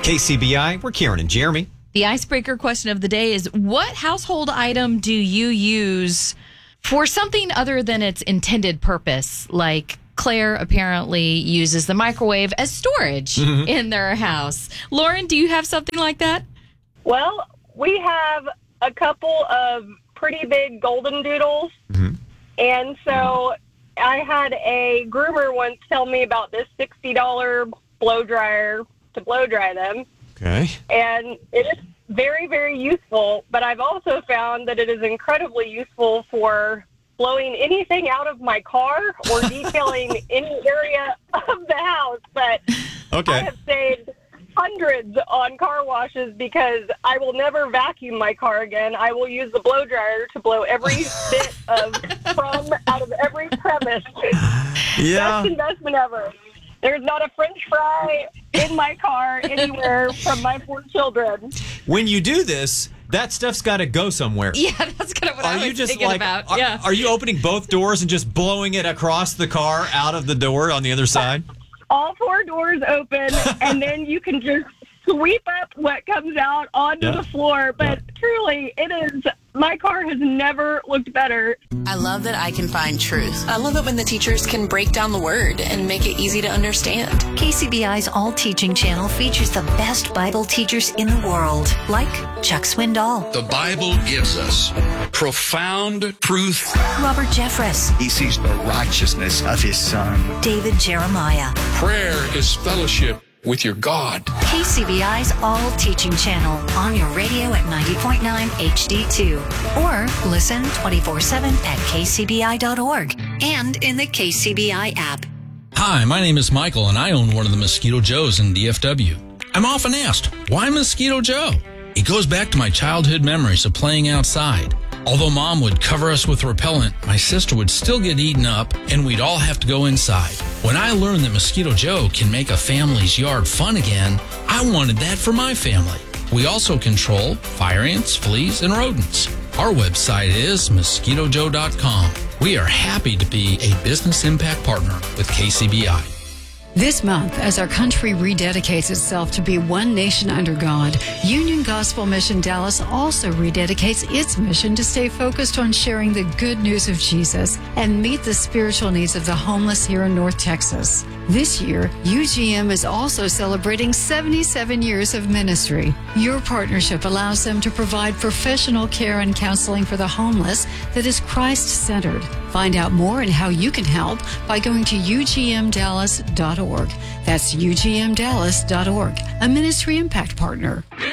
KCBI, we're Karen and Jeremy. The icebreaker question of the day is, what household item do you use for something other than its intended purpose? Like Claire apparently uses the microwave as storage in their house. Lauren, do you have something like that? Well, we have a couple of pretty big golden doodles. And so I had a groomer once tell me about this $60 blow dryer to blow dry them. Okay. And it is very, very useful, but I've also found that it is incredibly useful for blowing anything out of my car or detailing any area of the house. But I have saved hundreds on car washes because I will never vacuum my car again. I will use the blow dryer to blow every bit of crumb out of every crevice. Yeah. Best investment ever. There's not a French fry in my car anywhere from my 4 children. When you do this, that stuff's got to go somewhere. Yeah, that's kind of what I was thinking about. Are you opening both doors and just blowing it across the car out of the door on the other side? All 4 doors open, and then you can just sweep up what comes out onto the floor. But truly, my car has never looked better. I love that I can find truth. I love it when the teachers can break down the word and make it easy to understand. KCBI's All Teaching channel features the best Bible teachers in the world, like Chuck Swindoll. The Bible gives us profound truth. Robert Jeffress. He sees the righteousness of his son. David Jeremiah. Prayer is fellowship with your God. KCBI's All Teaching channel on your radio at 90.9 HD2. Or listen 24/7 at kcbi.org and in the KCBI app. Hi, my name is Michael, and I own one of the Mosquito Joes in DFW. I'm often asked, why Mosquito Joe? It goes back to my childhood memories of playing outside. Although Mom would cover us with repellent, my sister would still get eaten up, and we'd all have to go inside. When I learned that Mosquito Joe can make a family's yard fun again, I wanted that for my family. We also control fire ants, fleas, and rodents. Our website is mosquitojoe.com. We are happy to be a business impact partner with KCBI. This month, as our country rededicates itself to be one nation under God, Union Gospel Mission Dallas also rededicates its mission to stay focused on sharing the good news of Jesus and meet the spiritual needs of the homeless here in North Texas. This year, UGM is also celebrating 77 years of ministry. Your partnership allows them to provide professional care and counseling for the homeless that is Christ-centered. Find out more and how you can help by going to ugmdallas.org. That's ugmdallas.org, a ministry impact partner.